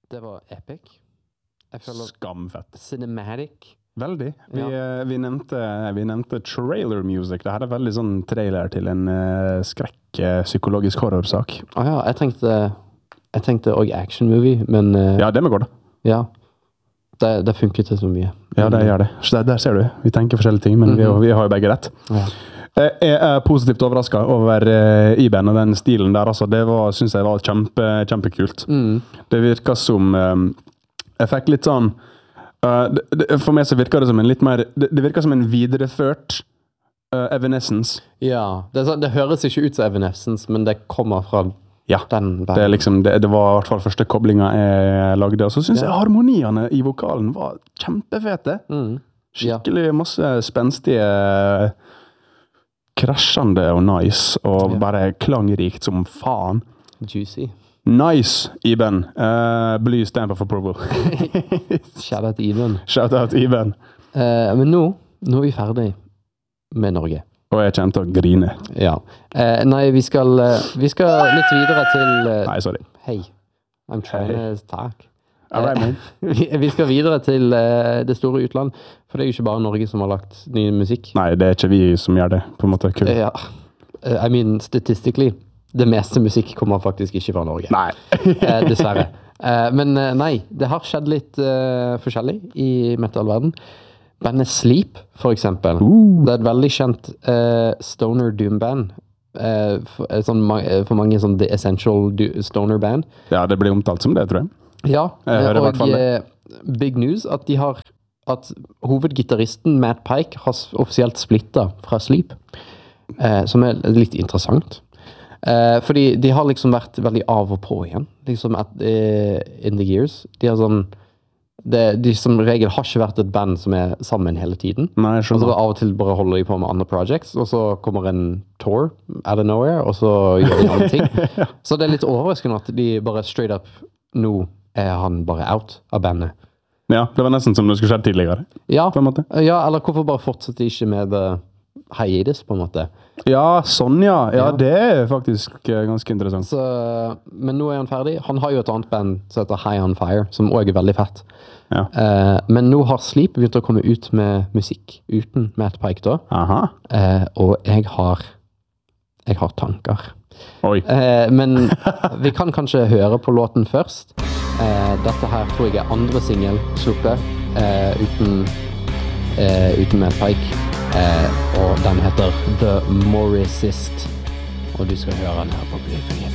Det var epic. Jeg føler Skamfett. Cinematic. Veldig. Vi nevnte trailer music. Det her veldig sånn trailer til en psykologisk horrorsak. Ja, jeg tenkte også action movie, men... Ja, det må gå da. Ja, det funker til så mye. Ja, det gjør det. Så der ser du. Vi tenker forskjellige ting, men vi har jo begge rett. Ja. Jeg positivt overrasket over IBAN og den stilen der. Altså, det synes jeg var kjempekult. Det virker som... jeg fikk litt sånn... for meg så virker det som en litt mer... Det virker som en videreført Evanescence. Ja, det høres ikke ut som Evanescence, men det kommer fra den det er liksom, det var i hvert fall første koblinga jeg lagde, og så synes jeg harmoniene i vokalen var kjempefete. Skikkelig masse spenstige, krasjende og nice, og bare klangrikt som faen. Juicy. Nice, Iben. Blue stamp of approval. Shout out Iben. Shout out Iben. Men nå er vi ferdig med Norge. Og jeg kommer til å grine. Ja. Nei, vi skal litt videre til... Nei, sorry. Hey, I'm trying to talk. All right, man. Vi skal videre til det store utland, for det er jo ikke bare Norge som har lagt ny musikk. Nei, det er ikke vi som gjør det, på en måte. Cool. Ja. I mean, statistically, det meste musikk kommer faktisk ikke fra Norge. Nei. Dessverre. Men nei, det har skjedd litt forskjellig i metal-verden. Bandet Sleep, for eksempel. Det er et veldig kjent stoner doom-band. For mange sånn The Essential Stoner Band. Ja, det blir omtalt som det, tror jeg. Ja, jeg hører i hvert fall det. Big news at at hovedgitaristen Matt Pike har offisielt splittet fra Sleep, som er litt interessant. Fordi de har liksom vært veldig av og på igjen, liksom in the years. De har sånn, de som regel har ikke vært et band som er sammen hele tiden. Nei, og så av og til bare holder de på med andre projects, og så kommer en tour out of nowhere, og så gjør de andre ting. Så det er litt overraskende at de bare straight up, nå er han bare out av bandet. Ja, det var nesten som det skulle skjedd tidligere. Ja, på en måte. Ja, eller hvorfor bare fortsette ikke med hiatus, på en måte? Ja, sånn ja. Ja, det er faktisk ganske interessant. Så, men nå er han ferdig. Han har jo et annet band som heter High on Fire, som også er veldig fett. Ja. Men nå har Sleep begynt å komme ut med musikk uten Matt Pike da. Aha. Og jeg har tanker. Oi. Men vi kan kanskje høre på låten først. Dette her tror jeg er andre single sluppet uten Matt Pike. Og den heter The Morricist. Og du skal høre den her på Blyfing.